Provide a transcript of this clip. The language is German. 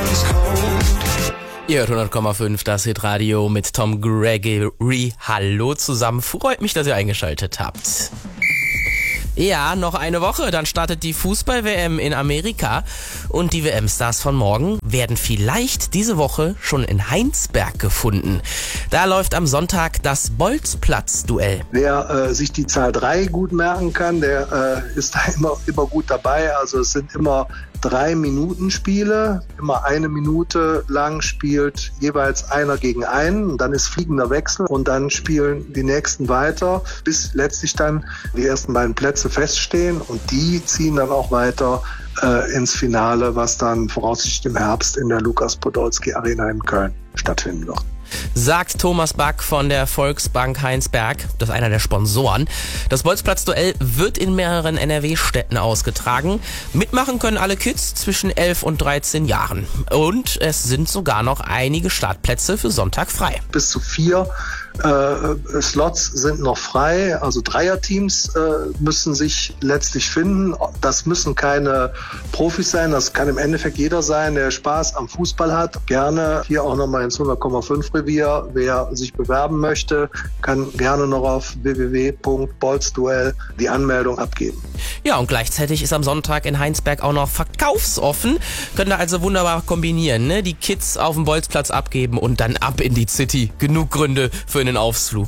Ihr hört 100,5, das Hitradio mit Tom Gregory. Hallo zusammen, freut mich, dass ihr eingeschaltet habt. Ja, noch eine Woche, dann startet die Fußball-WM in Amerika und die WM-Stars von morgen werden vielleicht diese Woche schon in Heinsberg gefunden. Da läuft am Sonntag das Bolzplatz-Duell. Wer sich die Zahl 3 gut merken kann, der ist da immer gut dabei. Also es sind immer 3-Minuten-Spiele, immer 1 Minute lang spielt jeweils einer gegen einen, dann ist fliegender Wechsel und dann spielen die nächsten weiter, bis letztlich dann die ersten beiden Plätze feststehen und die ziehen dann auch weiter ins Finale, was dann voraussichtlich im Herbst in der Lukas-Podolski-Arena in Köln stattfinden wird. Sagt Thomas Back von der Volksbank Heinsberg, das ist einer der Sponsoren. Das Bolzplatz-Duell wird in mehreren NRW-Städten ausgetragen. Mitmachen können alle Kids zwischen 11 und 13 Jahren. Und es sind sogar noch einige Startplätze für Sonntag frei. Bis zu 4 Slots sind noch frei, also Dreierteams müssen sich letztlich finden. Das müssen keine Profis sein, das kann im Endeffekt jeder sein, der Spaß am Fußball hat. Gerne hier auch nochmal ins 100,5 Revier. Wer sich bewerben möchte, kann gerne noch auf www.bolzduell die Anmeldung abgeben. Ja, und gleichzeitig ist am Sonntag in Heinsberg auch noch verkaufsoffen. Könnt ihr also wunderbar kombinieren, ne? Die Kids auf dem Bolzplatz abgeben und dann ab in die City. Genug Gründe für einen Ausflug.